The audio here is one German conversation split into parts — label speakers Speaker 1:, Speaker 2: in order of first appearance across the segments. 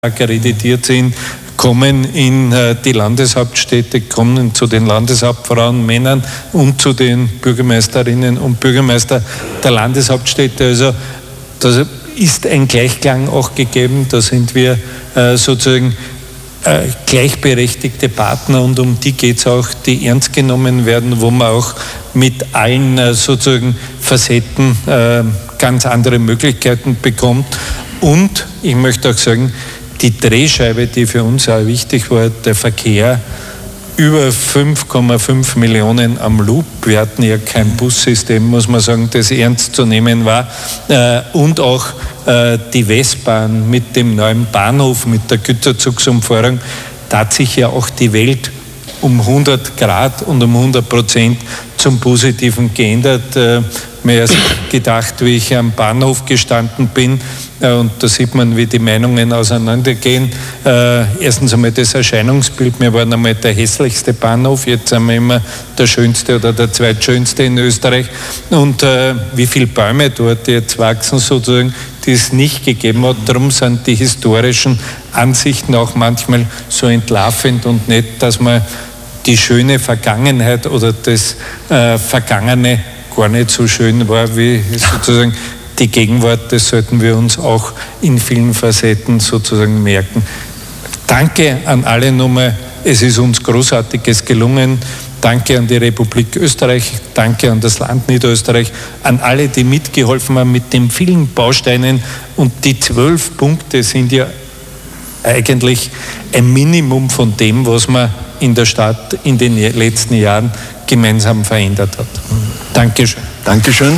Speaker 1: akkreditiert sind, kommen in die Landeshauptstädte, kommen zu den Landeshauptfrauen, Männern und zu den Bürgermeisterinnen und Bürgermeister der Landeshauptstädte. Also da ist ein Gleichklang auch gegeben, da sind wir sozusagen gleichberechtigte Partner und um die geht es auch, die ernst genommen werden, wo man auch mit allen sozusagen Facetten ganz andere Möglichkeiten bekommt. Und ich möchte auch sagen, die Drehscheibe, die für uns auch wichtig war, der Verkehr, über 5,5 Millionen am Loop. Wir hatten ja kein Bussystem, muss man sagen, das ernst zu nehmen war. Und auch die Westbahn mit dem neuen Bahnhof, mit der Güterzugumfahrung, da hat sich ja auch die Welt um 100 Grad und um 100% zum Positiven geändert. Mir erst gedacht, wie ich am Bahnhof gestanden bin, und da sieht man, wie die Meinungen auseinandergehen. Erstens einmal das Erscheinungsbild. Wir waren einmal der hässlichste Bahnhof, jetzt sind wir immer der schönste oder der zweitschönste in Österreich. Und wie viele Bäume dort jetzt wachsen, sozusagen, die es nicht gegeben hat. Darum sind die historischen Ansichten auch manchmal so entlarvend und nicht, dass man die schöne Vergangenheit oder das Vergangene gar nicht so schön war, wie sozusagen die Gegenwart. Das sollten wir uns auch in vielen Facetten sozusagen merken. Danke an alle nochmal. Es ist uns Großartiges gelungen. Danke an die Republik Österreich, danke an das Land Niederösterreich, an alle, die mitgeholfen haben mit den vielen Bausteinen. Und die 12 Punkte sind ja eigentlich ein Minimum von dem, was man in der Stadt in den letzten Jahren gemeinsam verändert hat. Dankeschön.
Speaker 2: Dankeschön.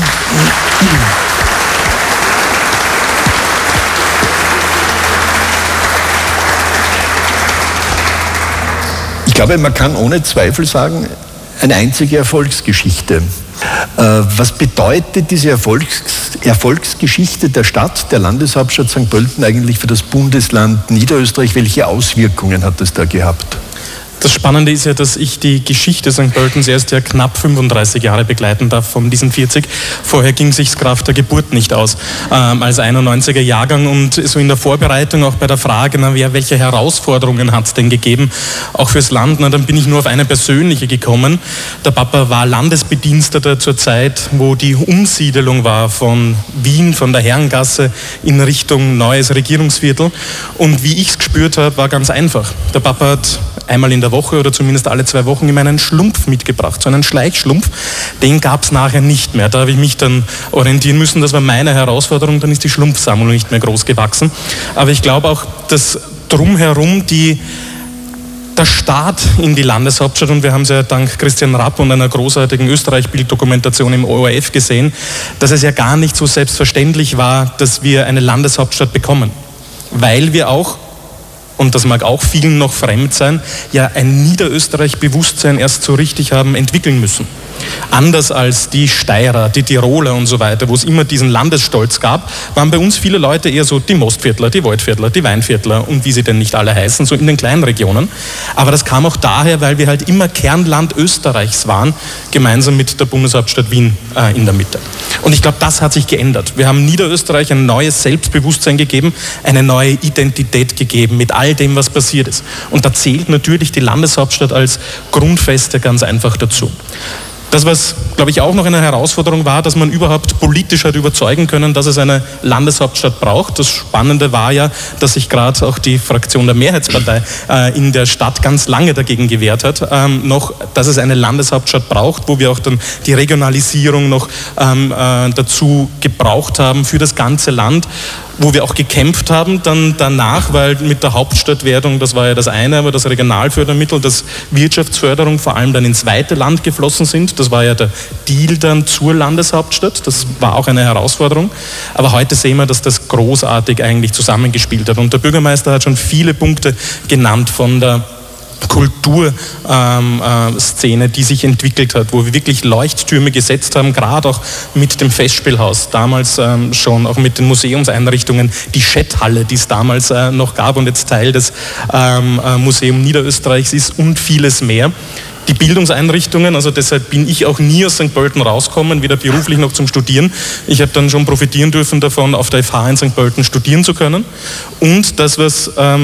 Speaker 2: Ich glaube, man kann ohne Zweifel sagen, eine einzige Erfolgsgeschichte. Was bedeutet diese Erfolgsgeschichte der Stadt, der Landeshauptstadt St. Pölten eigentlich für das Bundesland Niederösterreich? Welche Auswirkungen hat es da gehabt?
Speaker 3: Das Spannende ist ja, dass ich die Geschichte St. Pöltens erst ja knapp 35 Jahre begleiten darf von diesen 40. Vorher ging es sich Kraft der Geburt nicht aus, als 91er Jahrgang. Und so in der Vorbereitung auch bei der Frage, welche Herausforderungen hat es denn gegeben, auch fürs Land, dann bin ich nur auf eine persönliche gekommen. Der Papa war Landesbediensteter zur Zeit, wo die Umsiedelung war von Wien, von der Herrengasse in Richtung neues Regierungsviertel. Und wie ich es gespürt habe, war ganz einfach. Der Papa hat einmal in der Woche oder zumindest alle 2 Wochen immer einen Schlumpf mitgebracht, so einen Schleichschlumpf. Den gab es nachher nicht mehr. Da habe ich mich dann orientieren müssen. Das war meine Herausforderung. Dann ist die Schlumpfsammlung nicht mehr groß gewachsen. Aber ich glaube auch, dass drumherum der Start in die Landeshauptstadt, und wir haben es ja dank Christian Rapp und einer großartigen Österreich-Bilddokumentation im ORF gesehen, dass es ja gar nicht so selbstverständlich war, dass wir eine Landeshauptstadt bekommen. Weil wir auch, und das mag auch vielen noch fremd sein, ja ein Niederösterreich-Bewusstsein erst so richtig haben entwickeln müssen. Anders als die Steirer, die Tiroler und so weiter, wo es immer diesen Landesstolz gab, waren bei uns viele Leute eher so die Mostviertler, die Waldviertler, die Weinviertler und wie sie denn nicht alle heißen, so in den kleinen Regionen. Aber das kam auch daher, weil wir halt immer Kernland Österreichs waren, gemeinsam mit der Bundeshauptstadt Wien in der Mitte. Und ich glaube, das hat sich geändert. Wir haben Niederösterreich ein neues Selbstbewusstsein gegeben, eine neue Identität gegeben mit all dem, was passiert ist. Und da zählt natürlich die Landeshauptstadt als Grundfeste ganz einfach dazu. Das, was, glaube ich, auch noch eine Herausforderung war, dass man überhaupt politisch hat überzeugen können, dass es eine Landeshauptstadt braucht. Das Spannende war ja, dass sich gerade auch die Fraktion der Mehrheitspartei in der Stadt ganz lange dagegen gewehrt hat, dass es eine Landeshauptstadt braucht, wo wir auch dann die Regionalisierung noch dazu gebraucht haben für das ganze Land, wo wir auch gekämpft haben dann danach, weil mit der Hauptstadtwerdung, das war ja das eine, aber das Regionalfördermittel, das Wirtschaftsförderung vor allem dann ins weite Land geflossen sind. Das war ja der Deal dann zur Landeshauptstadt. Das war auch eine Herausforderung. Aber heute sehen wir, dass das großartig eigentlich zusammengespielt hat. Und der Bürgermeister hat schon viele Punkte genannt von der Kulturszene, die sich entwickelt hat, wo wir wirklich Leuchttürme gesetzt haben, gerade auch mit dem Festspielhaus, damals schon auch mit den Museumseinrichtungen, die Schetthalle, die es damals noch gab und jetzt Teil des Museum Niederösterreichs ist und vieles mehr. die Bildungseinrichtungen, also deshalb bin ich auch nie aus St. Pölten rausgekommen, weder beruflich noch zum Studieren. Ich habe dann schon profitieren dürfen davon, auf der FH in St. Pölten studieren zu können. Und das, was